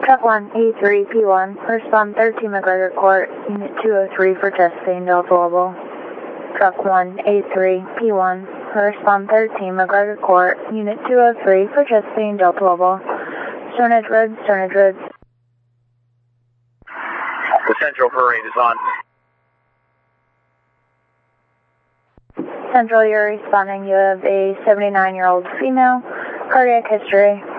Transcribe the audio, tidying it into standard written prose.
Truck 1, E3P1, respond 13 McGregor Court, Unit 203 for testing, Delta Level. Truck 1, A3P1, respond 13 McGregor Court, Unit 203 for testing, Delta Level. Sternage Road, Sternage Road. The Central Parade is on. Central, you're responding. You have a 79-year-old female, cardiac history.